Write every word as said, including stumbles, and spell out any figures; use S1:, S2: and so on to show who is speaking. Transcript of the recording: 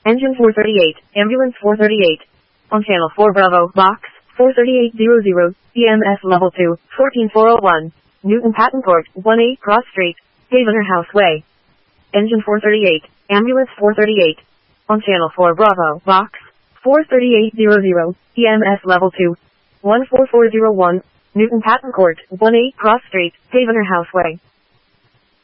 S1: Engine four thirty-eight, Ambulance four thirty-eight. On Channel four Bravo, Box four thirty-eight hundred, E M S Level two, fourteen four oh one. Newton Patent Court, one eight Cross Street, Havener House Way. Engine four thirty-eight, Ambulance four thirty-eight. On Channel four Bravo, Box four thirty-eight hundred, E M S Level two, one four four oh one. Newton Patent Court, one eight Cross Street, Havener House Way.